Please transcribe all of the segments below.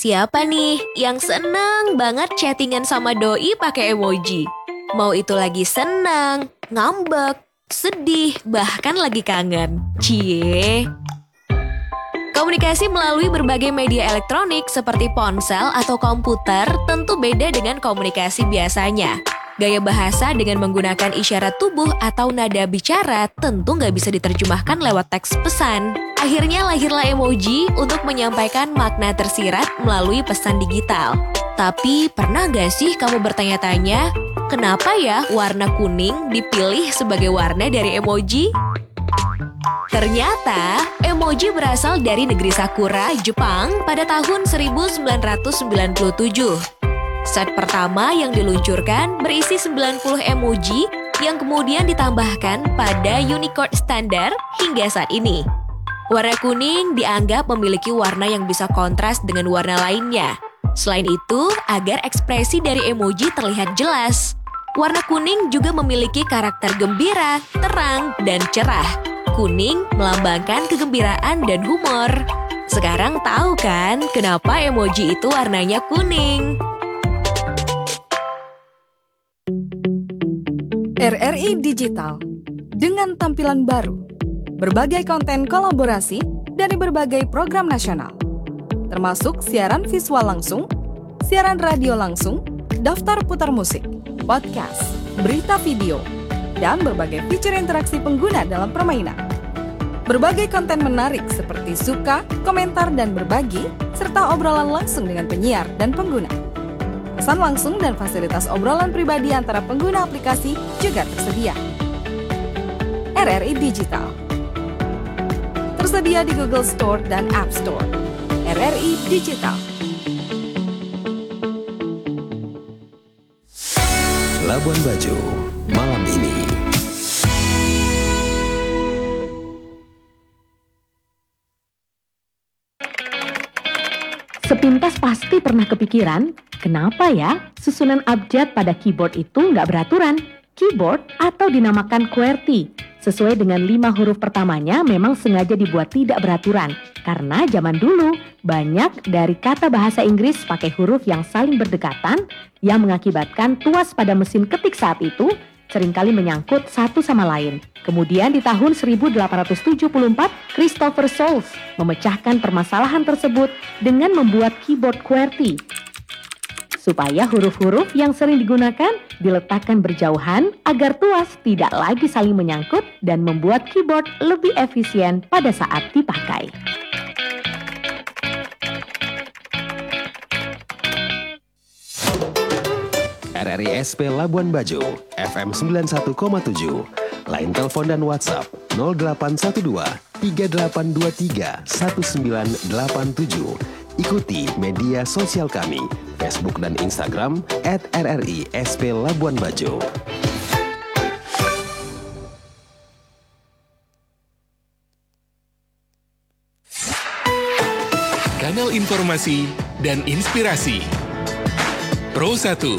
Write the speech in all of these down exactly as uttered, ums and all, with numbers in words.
Siapa nih yang seneng banget chattingan sama doi pakai emoji? Mau itu lagi seneng, ngambek, sedih, bahkan lagi kangen. Cie. Komunikasi melalui berbagai media elektronik seperti ponsel atau komputer tentu beda dengan komunikasi biasanya. Gaya bahasa dengan menggunakan isyarat tubuh atau nada bicara tentu nggak bisa diterjemahkan lewat teks pesan. Akhirnya lahirlah emoji untuk menyampaikan makna tersirat melalui pesan digital. Tapi pernah nggak sih kamu bertanya-tanya, kenapa ya warna kuning dipilih sebagai warna dari emoji? Ternyata, emoji berasal dari negeri Sakura, Jepang pada tahun seribu sembilan ratus sembilan puluh tujuh. Set pertama yang diluncurkan berisi sembilan puluh emoji yang kemudian ditambahkan pada Unicode standar hingga saat ini. Warna kuning dianggap memiliki warna yang bisa kontras dengan warna lainnya. Selain itu, agar ekspresi dari emoji terlihat jelas. Warna kuning juga memiliki karakter gembira, terang, dan cerah. Kuning melambangkan kegembiraan dan humor. Sekarang tahu kan kenapa emoji itu warnanya kuning? R R I Digital dengan tampilan baru, berbagai konten kolaborasi dari berbagai program nasional, termasuk siaran visual langsung, siaran radio langsung, daftar putar musik, podcast, berita video, dan berbagai fitur interaksi pengguna dalam permainan. Berbagai konten menarik seperti suka, komentar, dan berbagi, serta obrolan langsung dengan penyiar dan pengguna. Pesan langsung dan fasilitas obrolan pribadi antara pengguna aplikasi juga tersedia. R R I Digital tersedia di Google Store dan App Store. R R I Digital. Labuan Bajo, malam ini. Sepintas pasti pernah kepikiran, kenapa ya susunan abjad pada keyboard itu nggak beraturan? Keyboard atau dinamakan QWERTY, sesuai dengan lima huruf pertamanya memang sengaja dibuat tidak beraturan. Karena zaman dulu banyak dari kata bahasa Inggris pakai huruf yang saling berdekatan yang mengakibatkan tuas pada mesin ketik saat itu seringkali menyangkut satu sama lain. Kemudian di tahun seribu delapan ratus tujuh puluh empat, Christopher Solf memecahkan permasalahan tersebut dengan membuat keyboard QWERTY. Supaya huruf-huruf yang sering digunakan diletakkan berjauhan agar tuas tidak lagi saling menyangkut dan membuat keyboard lebih efisien pada saat dipakai. R R I S P Labuan Bajo, F M sembilan puluh satu koma tujuh. Lain telepon dan WhatsApp nol delapan satu dua tiga delapan dua tiga satu sembilan delapan tujuh. Ikuti media sosial kami, Facebook dan Instagram at R R I S P Labuan Bajo. Kanal informasi dan inspirasi. Pro satu.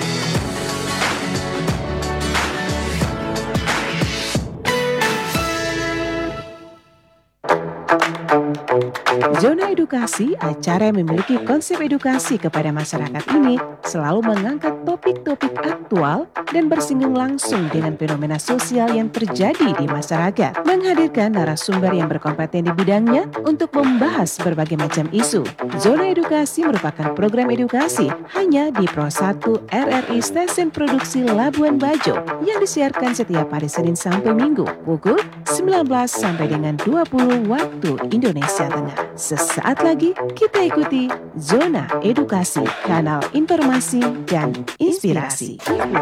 Zona Edukasi, acara yang memiliki konsep edukasi kepada masyarakat ini selalu mengangkat topik-topik aktual dan bersinggung langsung dengan fenomena sosial yang terjadi di masyarakat. Menghadirkan narasumber yang berkompeten di bidangnya untuk membahas berbagai macam isu. Zona Edukasi merupakan program edukasi hanya di Pro satu R R I Stasiun Produksi Labuan Bajo yang disiarkan setiap hari Senin sampai Minggu pukul sembilan belas sampai dengan dua puluh waktu Indonesia Tengah. Sesaat lagi kita ikuti Zona Edukasi, kanal informasi dan inspirasi.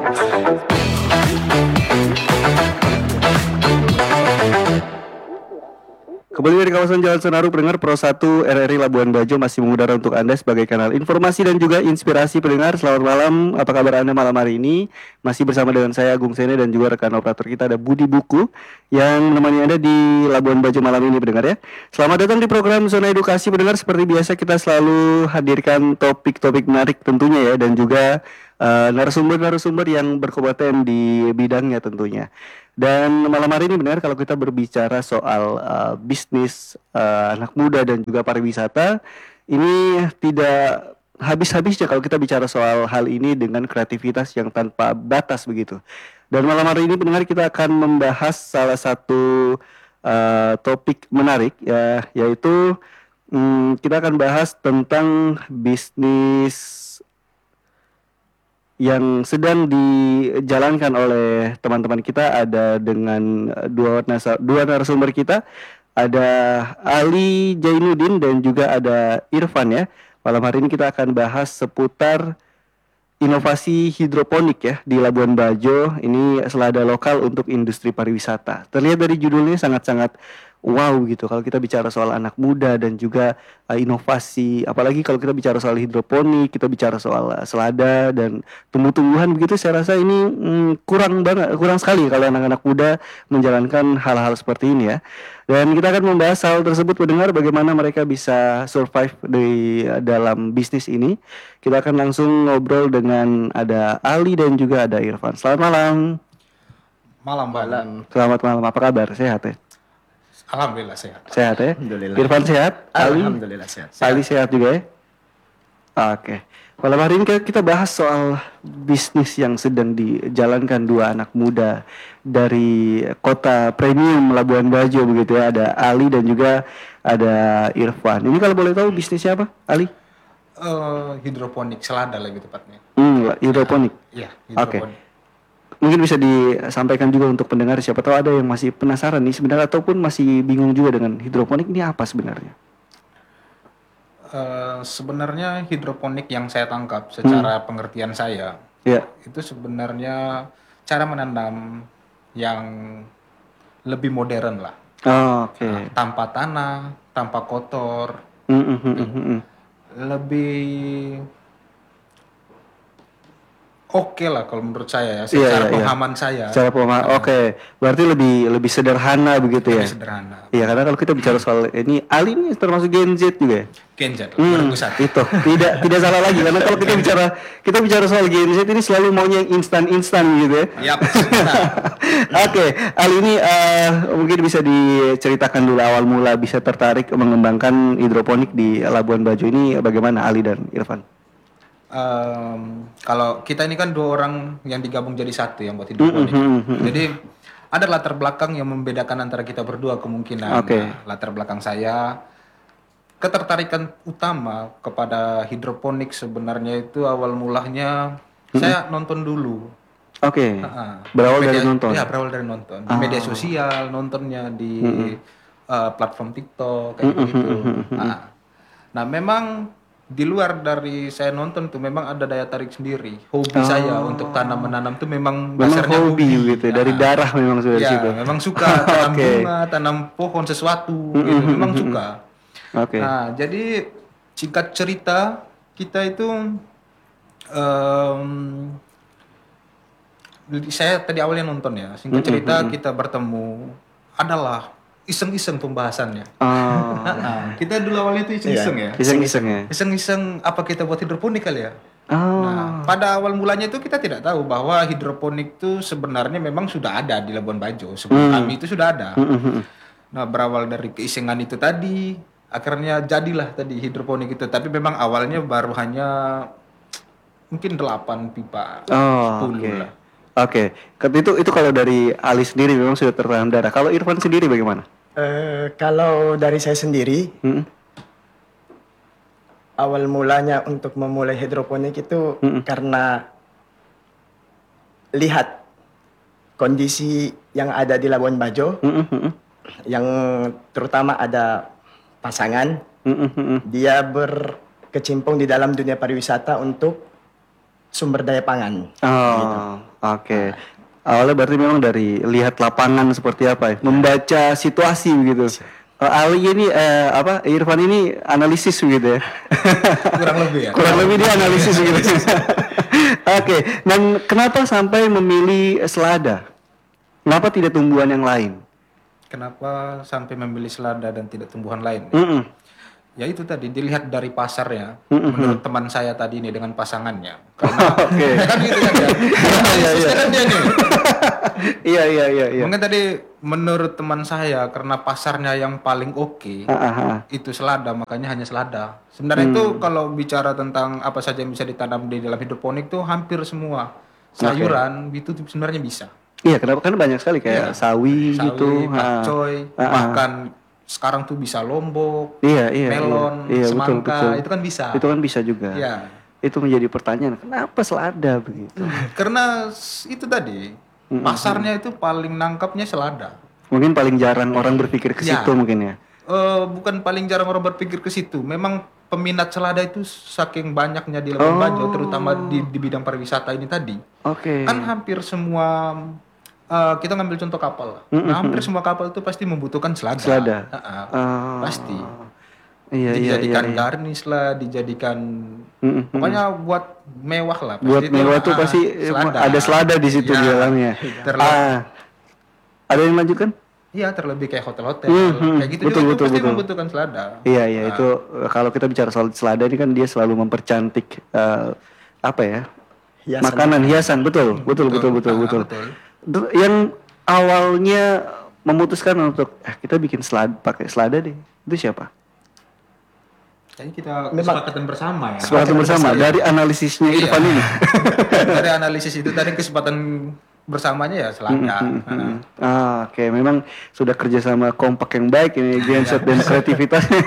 Kembali dari kawasan Jalan Senaru, pendengar Pro satu R R I Labuan Bajo masih mengudara untuk Anda sebagai kanal informasi dan juga inspirasi pendengar. Selamat malam, apa kabar Anda malam hari ini? Masih bersama dengan saya Agung Sene dan juga rekan operator kita ada Budi Buku yang menemani Anda di Labuan Bajo malam ini pendengar ya. Selamat datang di program Zona Edukasi pendengar. Seperti biasa kita selalu hadirkan topik-topik menarik tentunya ya, dan juga uh, narasumber-narasumber yang berkompeten di bidangnya tentunya. Dan malam hari ini benar kalau kita berbicara soal uh, bisnis uh, anak muda dan juga pariwisata, ini tidak habis-habisnya kalau kita bicara soal hal ini dengan kreativitas yang tanpa batas begitu. Dan malam hari ini pendengar kita akan membahas salah satu uh, topik menarik ya, yaitu um, kita akan bahas tentang bisnis yang sedang dijalankan oleh teman-teman kita. Ada dengan dua dua narasumber kita, ada Ali Jainuddin dan juga ada Irfan ya. Malam hari ini kita akan bahas seputar inovasi hidroponik ya di Labuan Bajo. Ini selada lokal untuk industri pariwisata. Terlihat dari judulnya sangat-sangat wow gitu kalau kita bicara soal anak muda dan juga uh, inovasi, apalagi kalau kita bicara soal hidroponik, kita bicara soal uh, selada dan tumbuh-tumbuhan begitu. Saya rasa ini mm, kurang banget, kurang sekali kalau anak-anak muda menjalankan hal-hal seperti ini ya. Dan kita akan membahas hal tersebut, mendengar bagaimana mereka bisa survive di uh, dalam bisnis ini. Kita akan langsung ngobrol dengan ada Ali dan juga ada Irfan. Selamat malam. Malam, malam. Selamat malam. Apa kabar? Sehat ya? Alhamdulillah sehat. Sehat ya? Alhamdulillah. Irfan sehat? Ali? Alhamdulillah sehat. sehat. Ali sehat juga ya? Oke. Malam hari ini kita bahas soal bisnis yang sedang dijalankan dua anak muda dari kota premium Labuan Bajo begitu ya. Ada Ali dan juga ada Irfan. Ini kalau boleh tahu bisnisnya apa, Ali? Uh, hidroponik, selada lebih tepatnya. Hmm, hidroponik. Iya, Oke. hidroponik. Mungkin bisa disampaikan juga untuk pendengar, siapa tahu ada yang masih penasaran nih sebenarnya ataupun masih bingung juga dengan hidroponik ini apa sebenarnya. Uh, sebenarnya hidroponik yang saya tangkap secara hmm. pengertian saya, yeah. itu sebenarnya cara menanam yang lebih modern lah. Oh, oke. Okay. Nah, tanpa tanah, tanpa kotor, mm-hmm, mm-hmm. lebih oke okay lah kalau menurut saya ya, secara yeah, yeah, pemahaman yeah. saya. Secara pemahaman, oke. Okay. Berarti lebih lebih sederhana begitu lebih ya? Lebih sederhana. Iya, karena kalau kita bicara soal ini, Ali ini termasuk Gen Z juga ya? Gen Z, hmm, itu tidak tidak salah lagi, karena kalau kita bicara kita bicara soal Gen Z ini selalu maunya yang instan-instan gitu ya? Yap. Oke, okay. Ali ini uh, mungkin bisa diceritakan dulu awal mula bisa tertarik mengembangkan hidroponik di Labuan Bajo ini bagaimana, Ali dan Irfan? Um, kalau kita ini kan dua orang yang digabung jadi satu yang buat hidroponik. Mm-hmm, mm-hmm. Jadi ada latar belakang yang membedakan antara kita berdua kemungkinan. Okay. Nah, latar belakang saya, ketertarikan utama kepada hidroponik sebenarnya itu awal mulanya mm-hmm. saya nonton dulu. Oke. Okay. Uh, berawal media, dari nonton. Ya, berawal dari nonton. Di ah. media sosial, nontonnya di mm-hmm. uh, platform TikTok kayak mm-hmm. gitu. Nah, nah memang di luar dari saya nonton tuh memang ada daya tarik sendiri, hobi oh. saya untuk tanam menanam tuh memang dasarnya hobi, hobi gitu, ya. Dari darah memang sudah ya, situ. Memang suka tanam okay. bunga, tanam pohon sesuatu, gitu, memang suka. Oke. Okay. Nah jadi singkat cerita kita itu, um, saya tadi awalnya nonton ya, singkat cerita kita bertemu adalah iseng-iseng pembahasannya. Oh. Nah, kita dulu awalnya itu iseng-iseng ya. Iseng-iseng ya. Iseng-iseng apa kita buat hidroponik kali ya? Oh. Nah, pada awal mulanya itu kita tidak tahu bahwa hidroponik itu sebenarnya memang sudah ada di Labuan Bajo. Sebelum hmm. kami itu sudah ada. Hmm. Nah, berawal dari keisengan itu tadi, akhirnya jadilah tadi hidroponik itu. Tapi memang awalnya baru hanya mungkin delapan pipa. Oh, oke. Okay. Oke. Okay. Itu itu kalau dari Ali sendiri memang sudah tertanam darah. Kalau Irfan sendiri bagaimana? Uh, kalau dari saya sendiri, hmm. awal mulanya untuk memulai hidroponik itu hmm. karena lihat kondisi yang ada di Labuan Bajo, hmm. yang terutama ada pasangan, hmm. dia berkecimpung di dalam dunia pariwisata untuk sumber daya pangan. Oh, gitu. Oke. Okay. Awalnya berarti memang dari lihat lapangan seperti apa ya, membaca situasi begitu. Uh, Ali ini uh, apa Irfan ini analisis begitu ya. Kurang lebih ya. Kurang lebih dia analisis gitu. Oke, okay. Dan kenapa sampai memilih selada? Kenapa tidak tumbuhan yang lain? Kenapa sampai memilih selada dan tidak tumbuhan lain? Mm-mm. Ya itu tadi dilihat dari pasarnya, mm-hmm. menurut teman saya tadi ini dengan pasangannya. Karena okay. kan gitu kan ya. Iya iya iya. Iya iya iya iya. Mungkin tadi menurut teman saya karena pasarnya yang paling oke Ah, ah, ah. itu selada, makanya hanya selada. Sebenarnya itu Hmm. kalau bicara tentang apa saja yang bisa ditanam di dalam hidroponik tuh hampir semua sayuran itu tuh sebenarnya bisa. Iya, kenapa? Kan banyak sekali kayak Iya. sawi, Sawi, gitu. Ah. pakcoy, Ah, ah. bahkan sekarang tuh bisa lombok, Iya, iya, melon, iya, iya, betul, semangka, betul. itu kan bisa. Itu kan bisa juga. Iya. Itu menjadi pertanyaan, kenapa selada begitu? Karena s- itu tadi pasarnya itu paling nangkapnya selada. Mungkin paling jarang orang berpikir ke Ya. situ mungkin ya. Eh, bukan paling jarang orang berpikir ke situ. Memang peminat selada itu saking banyaknya di Labuan Oh. Bajo, terutama di, di bidang pariwisata ini tadi. Oke. Kan hampir semua eh, kita ngambil contoh kapal lah. Nah, hampir semua kapal itu pasti membutuhkan selada. Selada. Ah, ah. Ah. Pasti. Iya, iya, Dijadikan iya, iya. garnish lah, dijadikan Mm-mm. pokoknya buat mewah lah. Buat Pasti itu, mewah tuh ah, pasti ada selada di situ Ya, di dalamnya. terle- Ah. Ada yang lanjutkan? Iya, terlebih kayak hotel-hotel. Hmm, hmm. Kayak gitu Betul, juga betul, itu pasti betul. membutuhkan selada. Iya, iya, Nah, itu eh, kalau kita bicara soal selada ini kan dia selalu mempercantik eh, apa ya? Hiasan. Makanan hiasan, betul, betul, betul, betul, Ah, betul. betul. Dur- Yang awalnya memutuskan untuk eh, kita bikin selada, pakai selada deh. Itu siapa? Kayaknya kita Memang- kesepakatan bersama ya. Sepatu bersama dari analisisnya Iya. Irfan ini. Dari analisis itu tadi kesempatan bersamanya ya selada. Nah, Ah, Oke, memang sudah kerjasama kompak yang baik ini genset dan kreativitasnya.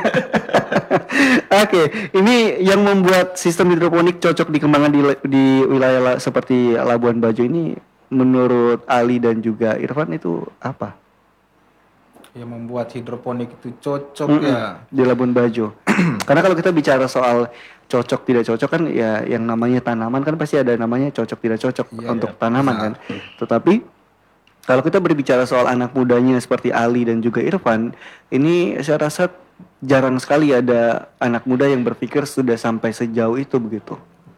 Oke, ini yang membuat sistem hidroponik cocok dikembangkan di, di wilayah la- seperti Labuan Bajo ini, menurut Ali dan juga Irfan itu apa? yang membuat hidroponik itu cocok Mm-mm, ya. di Labuan Bajo. Karena kalau kita bicara soal cocok tidak cocok kan ya yang namanya tanaman kan pasti ada namanya cocok tidak cocok Iya, untuk iya. tanaman kan. Tetapi kalau kita berbicara soal anak mudanya seperti Ali dan juga Irfan, ini saya rasa jarang sekali ada anak muda yang berpikir sudah sampai sejauh itu begitu.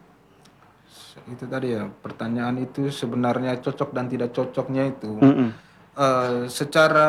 Itu tadi ya, pertanyaan itu sebenarnya cocok dan tidak cocoknya itu Mm-mm. eh, secara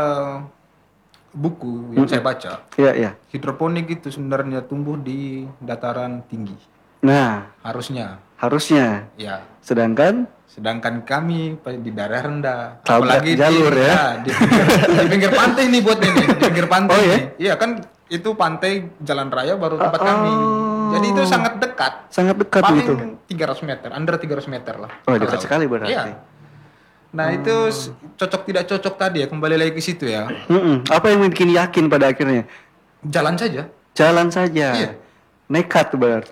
buku yang saya baca, Iya, iya. hidroponik itu sebenarnya tumbuh di dataran tinggi. Nah, Harusnya, harusnya. ya. Sedangkan Sedangkan kami pa- di daerah rendah, Tabrak apalagi jalur di, ya. di, pinggir, di pinggir pantai nih buatnya nih, di pinggir pantai. Oh, ya? nih. Iya kan itu pantai jalan raya baru tempat kami. Jadi itu sangat dekat. sangat dekat Paling gitu. tiga ratus meter, under tiga ratus meter lah. Oh, ke dekat laut. sekali berarti. Iya. Nah itu s- cocok tidak cocok tadi ya, kembali lagi ke situ ya. Mm-mm. Apa yang bikin yakin pada akhirnya? Jalan saja. Jalan saja. Iya. Nekat berarti.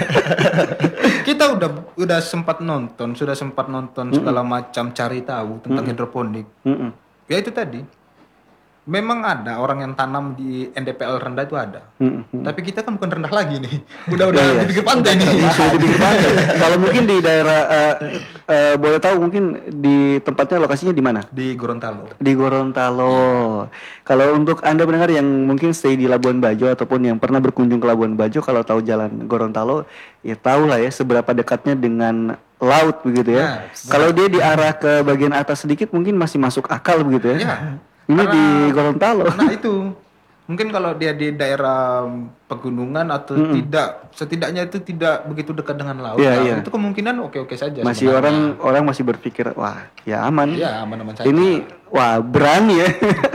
Kita udah udah sempat nonton, sudah sempat nonton segala macam cari tahu tentang hidroponik. Mm-mm. Ya itu tadi. Memang ada orang yang tanam di N D P L rendah itu ada. Mm-mm. Tapi kita kan bukan rendah lagi nih. Udah udah Iya, iya. di pinggir pantai nih. Sudah di pinggir pantai. Kalau mungkin di daerah eh, eh, boleh tahu mungkin di tempatnya lokasinya di mana? Di Gorontalo. Di Gorontalo. Kalau untuk Anda pendengar yang mungkin stay di Labuan Bajo ataupun yang pernah berkunjung ke Labuan Bajo, kalau tahu jalan Gorontalo, ya tahu lah ya seberapa dekatnya dengan laut begitu ya. Ya, Kalau dia diarah ke bagian atas sedikit mungkin masih masuk akal begitu ya. Ya. Ini Karena- di Gorontalo. Nah itu mungkin kalau dia di daerah pegunungan atau tidak, setidaknya itu tidak begitu dekat dengan laut. Iya, Nah, iya. itu kemungkinan oke-oke saja. Masih sebenarnya. orang orang masih berpikir wah ya aman. Ya aman-aman saja. Ini wah berani ya.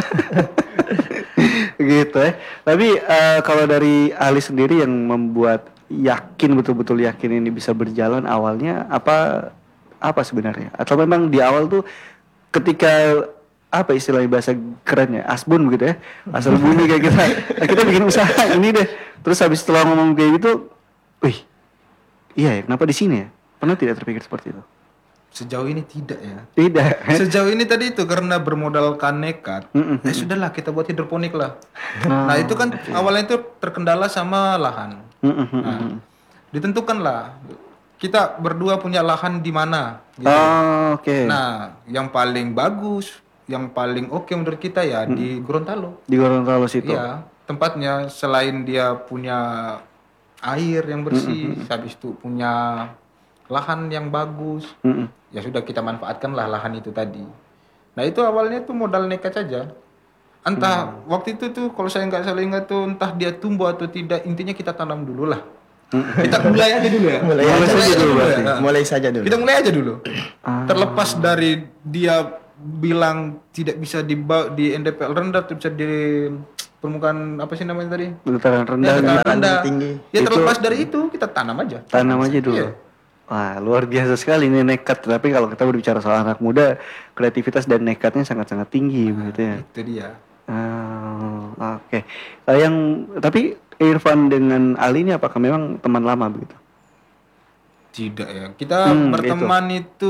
Gitu ya. Tapi eh, kalau dari Ali sendiri yang membuat yakin betul-betul yakin ini bisa berjalan awalnya apa apa sebenarnya? Atau memang di awal tuh ketika apa istilahnya bahasa kerennya asbun begitu ya, asal bunyi kayak kita nah, kita bikin usaha ini deh, terus habis setelah ngomong kayak gitu, wih iya ya kenapa di sini ya, pernah tidak terpikir seperti itu? Sejauh ini tidak ya. Tidak. Sejauh ini tadi itu karena bermodalkan nekat, Mm-mm. ya sudahlah kita buat hidroponik lah. Nah itu kan awalnya itu terkendala sama lahan. Mm-mm. Nah, ditentukanlah kita berdua punya lahan di mana. Gitu. Oh, oke. Nah yang paling bagus, yang paling oke menurut kita ya di Gorontalo. Di Gorontalo situ. Iya, tempatnya selain dia punya air yang bersih, habis itu punya lahan yang bagus. Mm-mm. Ya sudah kita manfaatkanlah lahan itu tadi. Nah itu awalnya tuh modal nekat saja. Entah waktu itu tuh kalau saya nggak salah ingat tuh entah dia tumbuh atau tidak, intinya kita tanam dulu lah. Kita mulai aja dulu ya. Mulai, Mulai saja aja dulu. dulu berarti. ya. Mulai saja dulu. Kita mulai aja dulu. Ah. Terlepas dari dia bilang tidak bisa di di N D P L rendah, tidak bisa di permukaan apa sih namanya tadi? Dataran rendah. Ya, dataran rendah. Tinggi. Ya Itu- terlepas dari itu kita tanam aja. Tanam aja dulu. Iya. Wah, luar biasa sekali ini nekat. Tapi kalau kita berbicara soal anak muda, kreativitas dan nekatnya sangat-sangat tinggi begitu ya. Itu dia. Ah, oke. Eh, yang tapi Irfan dengan Ali ini apakah memang teman lama begitu? Tidak ya. Kita Hmm, berteman itu,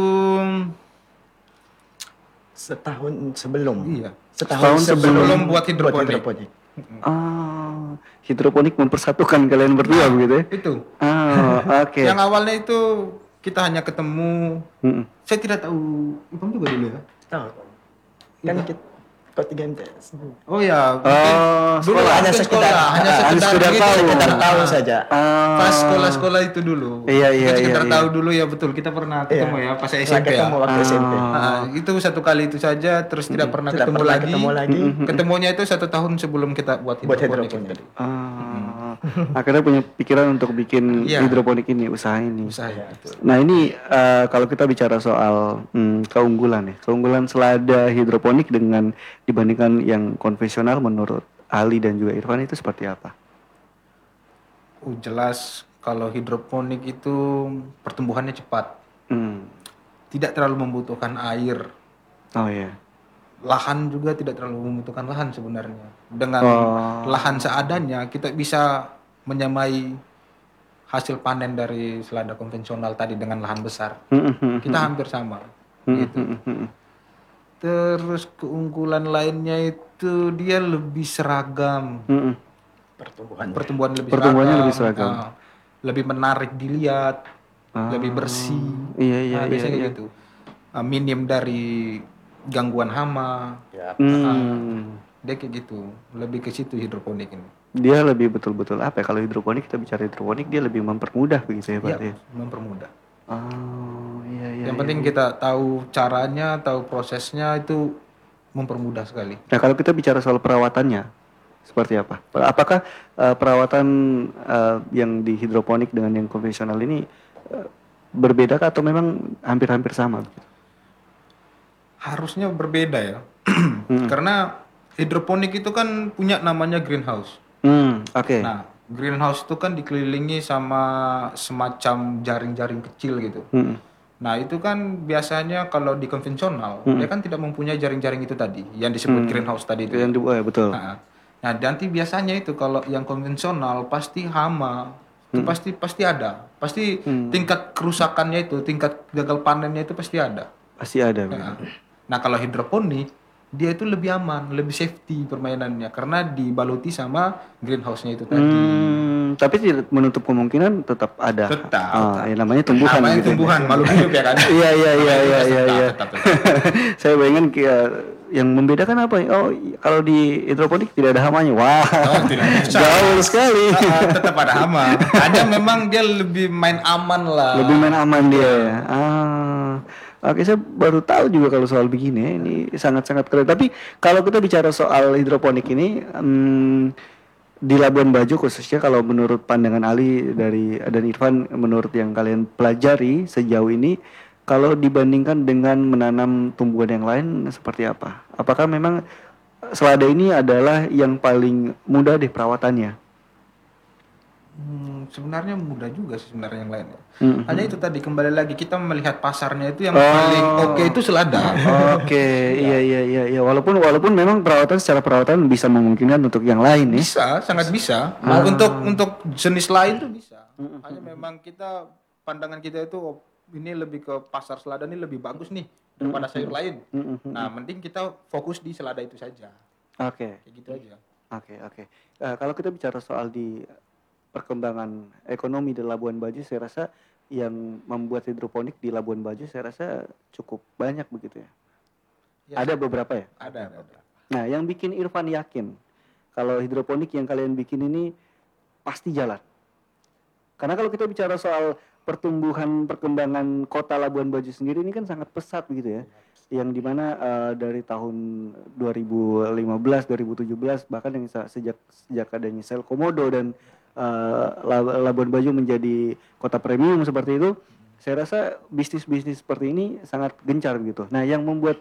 Setahun sebelum. iya. Setahun sebelum- sebelum buat hidroponik. Ah, hidroponik mempersatukan kalian berdua begitu ya? Itu. Ah, oke. Yang awalnya itu kita hanya ketemu. Mm-mm. Saya tidak tahu. Ipam juga dulu ya. Tahu. Kan kita kok tiga M T S. Oh ya. Oh, dulu sekolah. hanya Hanya sekolah, sekedar- hanya hanya sekedar, sekedar gitu, tahu. Kita sekedar tahu saja. Ah. Pas sekolah-sekolah itu dulu. Iya, iya, Kita sekedar iya, tahu iya. dulu ya, betul. Kita pernah ketemu ya pas S M P ya. ketemu waktu S M P. Ah, itu satu kali itu saja, terus tidak pernah Tidak ketemu pernah lagi. ketemu lagi. Ketemunya itu satu tahun sebelum kita buat Buat hidroponik. hidroponik. tadi. Ah, akhirnya punya pikiran untuk bikin Iya. hidroponik ini, usaha ini. Usaha ya, betul. Nah ini eh, kalau kita bicara soal hmm, keunggulan ya, keunggulan selada hidroponik dengan dibandingkan yang konvensional menurut Ali dan juga Irfan itu seperti apa? Uh, jelas kalau hidroponik itu pertumbuhannya cepat, Hmm. tidak terlalu membutuhkan air. Oh iya. Lahan juga tidak terlalu membutuhkan lahan sebenarnya. Dengan Oh. lahan seadanya kita bisa menyamai hasil panen dari selada konvensional tadi dengan lahan besar. Hmm, hmm, hmm, Kita hampir sama. hmm, Gitu. hmm, hmm, hmm. Terus keunggulan lainnya itu dia lebih seragam. Hmm, hmm. Pertumbuhan. Pertumbuhan lebih Pertumbuhannya seragam. lebih seragam. ah, lebih menarik dilihat, Ah. lebih bersih. Iya, iya, Nah, iya, biasanya iya. gitu. Ah, minim dari gangguan hama. Ya. Hmm. Dia kayak gitu. Lebih ke situ hidroponik ini. Dia lebih betul-betul apa ya? Kalau hidroponik kita bicara hidroponik dia lebih mempermudah begitu ya berarti. Iya, mempermudah. Oh iya iya. Yang iya, penting iya. kita tahu caranya, tahu prosesnya, itu mempermudah sekali. Nah kalau kita bicara soal perawatannya seperti apa? Apakah eh, perawatan eh, yang di hidroponik dengan yang konvensional ini eh, berbeda kah atau memang hampir-hampir sama? Harusnya berbeda ya. Hmm. Karena hidroponik itu kan punya namanya greenhouse. Hmm, oke. Nah, greenhouse itu kan dikelilingi sama semacam jaring-jaring kecil gitu. Hmm. Nah, itu kan biasanya kalau di konvensional, Hmm. dia kan tidak mempunyai jaring-jaring itu tadi, yang disebut Hmm. greenhouse tadi itu. Yang di, oh, ya, betul. Nah, nah, nanti biasanya itu kalau yang konvensional pasti hama, itu Hmm. pasti pasti ada. Pasti Hmm. tingkat kerusakannya itu, tingkat gagal panennya itu pasti ada. Pasti ada. Nah, begitu. nah, kalau hidroponik dia itu lebih aman, lebih safety permainannya karena dibaluti sama greenhouse-nya itu tadi. Hmm, tapi tidak menutup kemungkinan tetap ada. Tetap, Ah, ya, namanya tumbuhan. Namanya gitu ya. tumbuhan, makhluk hidup ya kan? Iya iya iya Namanya iya tetap, iya. iya. tetap, tetap. Saya bayangin kayak yang membedakan apa? ya? Oh, i- kalau di hidroponik tidak ada hamanya. Wah, Oh, tidak bisa. jauh sekali. Ah, tetap ada hama. Hanya memang dia lebih main aman lah. Lebih main aman dia ya. Ah. Oke, saya baru tahu juga kalau soal begini ya. Ini sangat-sangat keren. Tapi kalau kita bicara soal hidroponik ini hmm, di Labuan Bajo khususnya, kalau menurut pandangan Ali dari dan Irfan, menurut yang kalian pelajari sejauh ini, kalau dibandingkan dengan menanam tumbuhan yang lain seperti apa? Apakah memang selada ini adalah yang paling mudah deh perawatannya? Hmm, sebenarnya mudah juga sih sebenarnya yang lainnya. Hmm. Hanya itu tadi kembali lagi kita melihat pasarnya itu yang Oh. paling oke itu selada. Oke, iya iya iya iya. Walaupun walaupun memang perawatan secara perawatan bisa memungkinkan untuk yang lain ya. Bisa, sangat bisa. Ah. Untuk untuk jenis lain tuh bisa. Hanya memang kita pandangan kita itu oh, ini lebih ke pasar selada ini lebih bagus nih daripada sayur lain. Nah, mending kita fokus di selada itu saja. Oke. Kayak gitu aja. Oke, oke. Eh, kalau kita bicara soal di perkembangan ekonomi di Labuan Bajo, saya rasa yang membuat hidroponik di Labuan Bajo saya rasa cukup banyak begitu ya. Ya, Ada beberapa ya? Ada, ada. ada. Nah, yang bikin Irfan yakin kalau hidroponik yang kalian bikin ini pasti jalan. Karena kalau kita bicara soal pertumbuhan perkembangan kota Labuan Bajo sendiri ini kan sangat pesat begitu ya. Yang dimana uh, dari tahun dua ribu lima belas, dua ribu tujuh belas bahkan yang sa- sejak sejak adanya sel komodo dan uh, Lab- Labuan Bajo menjadi kota premium seperti itu, saya rasa bisnis-bisnis seperti ini sangat gencar gitu. Nah, yang membuat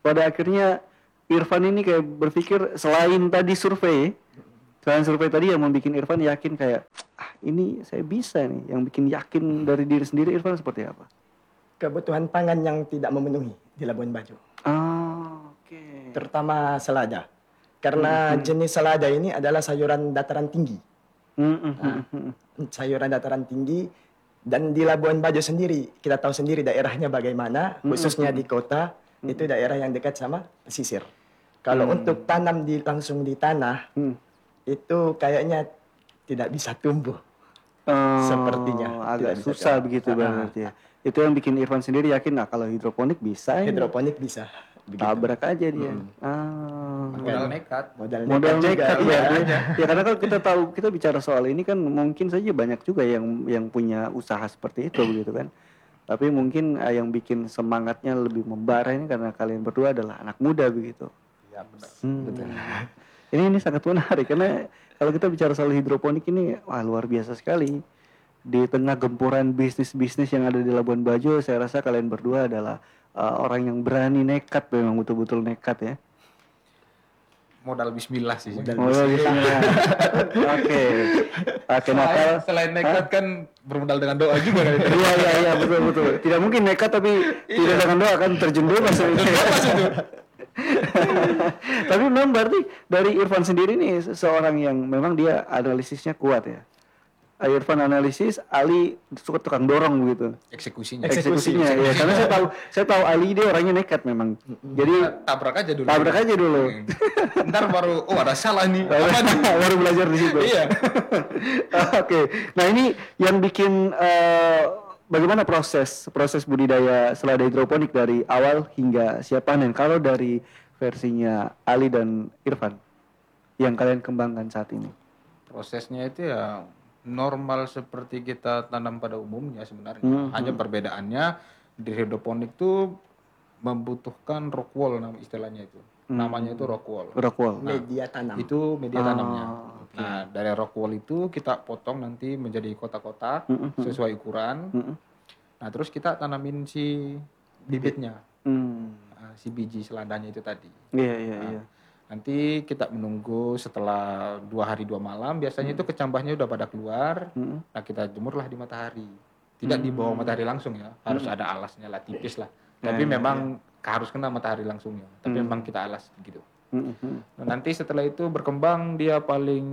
pada akhirnya Irfan ini kayak berpikir selain tadi survei, selain survei tadi yang membuat Irfan yakin kayak ah ini saya bisa nih, yang bikin yakin dari diri sendiri Irfan seperti apa? Kebutuhan pangan yang tidak memenuhi di Labuan Bajo. Oh, oke. Okay. Terutama selada. Karena hmm. jenis selada ini adalah sayuran dataran tinggi. Hmm. Nah, sayuran dataran tinggi dan di Labuan Bajo sendiri kita tahu sendiri daerahnya bagaimana, khususnya di kota hmm. itu daerah yang dekat sama pesisir. Kalau hmm. untuk tanam di langsung di tanah hmm. itu kayaknya tidak bisa tumbuh. Oh, sepertinya agak susah bisa begitu berarti ya. Itu yang bikin Irfan sendiri yakin nah kalau hidroponik bisa. Hidroponik ya. Bisa. Begitu. Tabrak aja dia. Hmm. Ah, modal nekat. Modal nekat, modal nekat juga, ya. ya. Ya karena kalau kita tahu kita bicara soal ini kan mungkin saja banyak juga yang yang punya usaha seperti itu begitu kan. Tapi mungkin eh, yang bikin semangatnya lebih membara ini karena kalian berdua adalah anak muda begitu. Ya benar. Hmm. Betul. Ini ini sangat menarik karena kalau kita bicara soal hidroponik ini wah luar biasa sekali. Di tengah gempuran bisnis-bisnis yang ada di Labuan Bajo, saya rasa kalian berdua adalah uh, orang yang berani nekat, memang betul-betul nekat ya. Modal bismillah sih. Modal bismillah. Oke. Oke, nakal. Selain nekat kan bermodal dengan doa juga kan. Iya iya iya betul betul. Tidak mungkin nekat tapi tidak dengan doa kan terjun bebas itu. Tapi memang berarti dari Irfan sendiri nih seorang yang memang dia analisisnya kuat ya. Irfan analisis, Ali suka tukang dorong begitu. Eksekusinya. Eksekusinya, ya. Karena saya tahu, saya tahu Ali dia orangnya nekat memang. Jadi tabrak aja dulu. Tabrak aja dulu. Ntar baru, oh ada salah nih. Baru belajar di situ. Iya. Oke. Nah ini yang bikin uh, bagaimana proses proses budidaya selada hidroponik dari awal hingga siap panen. Kalau dari versinya Ali dan Irfan yang kalian kembangkan saat ini. Prosesnya itu ya normal seperti kita tanam pada umumnya sebenarnya. Hmm. Hanya perbedaannya di hidroponik itu membutuhkan rock wall nama istilahnya itu. Hmm. Namanya itu rock wall. Rock wall. Nah, media tanam. Itu media ah, tanamnya. okay. Nah, dari rock wall itu kita potong nanti menjadi kotak-kotak hmm. sesuai ukuran. Hmm. Nah, terus kita tanamin si bibitnya. Hmm. Nah, si biji seladanya itu tadi. Iya, yeah, iya, yeah, nah, iya. Yeah. Nanti kita menunggu setelah dua hari dua malam, biasanya hmm. itu kecambahnya udah pada keluar. Hmm. Nah kita jemurlah di matahari. Tidak hmm. di bawah matahari langsung ya, harus hmm. ada alasnya lah, tipis lah. Ya, Tapi ya, memang ya. harus kena matahari langsungnya. Tapi hmm. memang kita alas gitu. Hmm. Nah, nanti setelah itu berkembang dia paling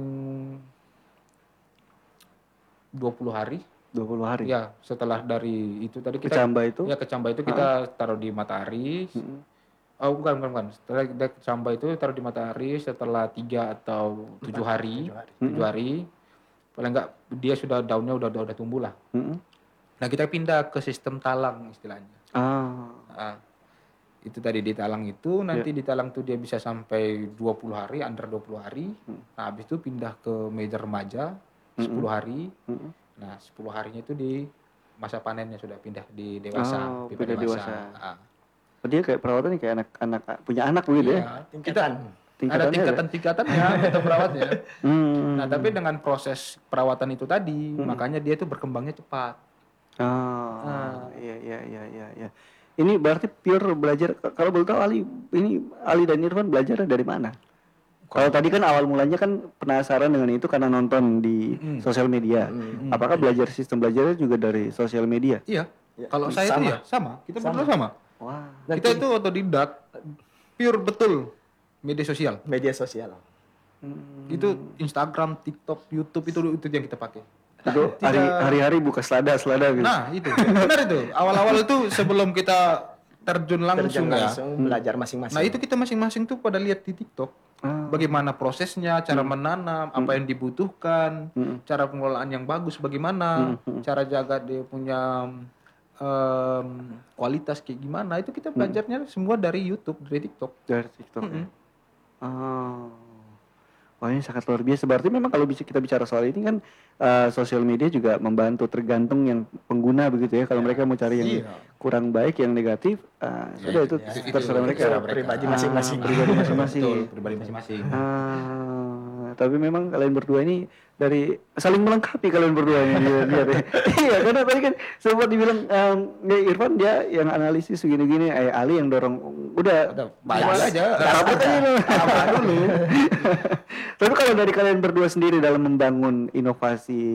dua puluh hari. dua puluh hari? Ya, setelah dari itu tadi kita... Kecambah itu? Ya, kecambah itu kita ha? taruh di matahari. Hmm. Oh bukan, bukan, bukan. Setelah kita sampai itu taruh di matahari setelah tiga atau tujuh hari, tujuh hari, mm-hmm. paling enggak dia sudah daunnya udah udah, udah tumbuh lah. Mm-hmm. Nah kita pindah ke sistem talang istilahnya. Ah. Nah, itu tadi di talang itu nanti yeah. di talang itu dia bisa sampai dua puluh hari, under dua puluh hari. Mm-hmm. Nah habis itu pindah ke meja remaja sepuluh mm-hmm. hari. Mm-hmm. Nah sepuluh harinya itu di masa panennya sudah pindah di dewasa, oh, pipa dewasa. dewasa. Ah. Dia kayak perawatan kayak anak-anak punya anak begitu iya, ya? Tingkatan. Ada tingkatan-tingkatannya kita perawatnya. Hmm. Nah tapi dengan proses perawatan itu tadi, hmm. makanya dia itu berkembangnya cepat. Oh, nah. iya iya iya iya. iya. Ini berarti pure belajar. Kalau boleh tahu Ali, ini Ali dan Irfan belajar dari mana? Kalau tadi kan awal mulanya kan penasaran dengan itu karena nonton di hmm. sosial media. Hmm. Apakah belajar sistem belajarnya juga dari sosial media? Iya. Ya. Kalau saya itu ya sama. Kita berdua sama. Wah, kita itu otodidak, pure betul media sosial. Media sosial. Hmm. Itu Instagram, TikTok, YouTube itu itu yang kita pakai. Itu hari, hari-hari buka selada selada gitu. Nah itu benar itu. Awal-awal itu sebelum kita terjun langsung, terjun langsung ya. Belajar masing-masing. Nah itu kita masing-masing tuh pada lihat di TikTok. Ah. Bagaimana prosesnya, cara hmm. menanam, apa hmm. yang dibutuhkan, hmm. cara pengelolaan yang bagus bagaimana, hmm. cara jaga dia punya Um, kualitas kayak gimana itu kita belajarnya hmm. semua dari YouTube, dari TikTok. Dari TikTok. Mm-hmm. Ya. Oh. Wah ini sangat luar biasa. Berarti memang kalau bisa kita bicara soal ini kan uh, sosial media juga membantu tergantung yang pengguna begitu ya. Kalau ya. mereka mau cari yang iya. kurang baik, yang negatif, uh, ya, sudah itu ya, terserah mereka. Pribadi masing-masing. Ah, pribadi masing-masing. Betul, pribadi masing-masing. Ah, Nah, tapi memang kalian berdua ini dari saling melengkapi kalian berdua ini. Lihat ya. Iya, karena tadi kan sempat dibilang um, ya Irfan dia yang analisis begini-gini, eh Ali yang dorong. Udah, Udah balik aja. Dapat aja dulu. Tapi kalau dari kalian berdua sendiri dalam membangun inovasi